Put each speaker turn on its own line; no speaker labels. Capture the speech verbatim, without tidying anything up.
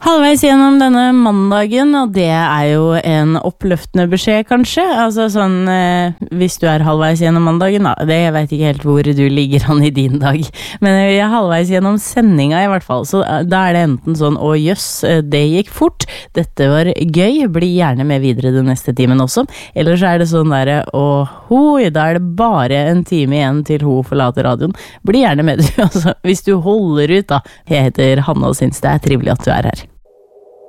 Halvveis gjennom denne mandagen, og det er jo en oppløftende beskjed kanskje, altså sånn, eh, hvis du er halvveis gjennom mandagen da, det jeg vet ikke helt hvor du ligger an i din dag, men vi er halvveis gjennom sendinga i hvert fall, så da er det enten sånn, å jøss, det gikk fort, dette var gøy, bli gjerne med videre den neste timen også, eller så er det sånn der, å hoi, da er det bare en time igjen til ho forlater radioen, bli gjerne med du, altså, hvis du holder ut da, jeg heter Hanne og synes det er trivelig at du er her.